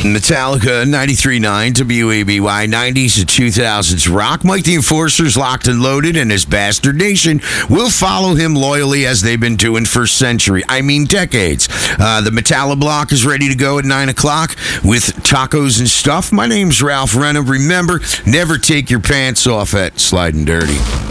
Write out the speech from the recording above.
Metallica 93.9 WABY 90s to 2000s rock. Mike the Enforcer's locked and loaded, and his Bastard Nation will follow him loyally as they've been doing for decades. The Metallica block is ready to go at 9 o'clock with tacos and stuff. My name's Ralph Renna. Remember, never take your pants off at Sliding Dirty.